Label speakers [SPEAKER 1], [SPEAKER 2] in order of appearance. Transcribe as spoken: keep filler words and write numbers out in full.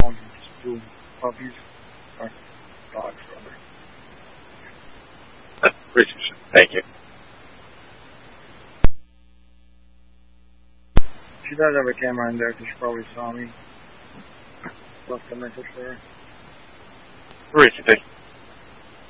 [SPEAKER 1] owns two puppies, or dogs, rather.
[SPEAKER 2] Appreciate it. Thank you.
[SPEAKER 1] She does have a camera in there, because she probably saw me. Left a message for her.
[SPEAKER 2] Appreciate it.